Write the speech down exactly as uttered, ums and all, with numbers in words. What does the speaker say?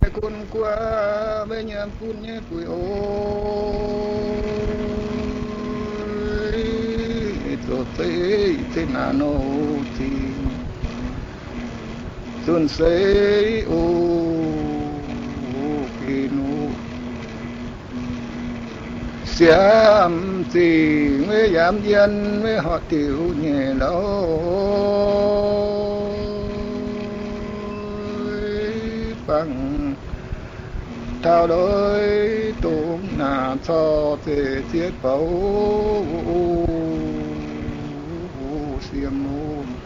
con qua bên nhà phun nhé cùi ôi tổ tế thế nào nô thì tuần xây ô kỳ nô xiêm thì mới giảm dân mới họ tiểu nhẹ lâu bằng thao đối tụng nà cho thể thiết bấu xiêm môn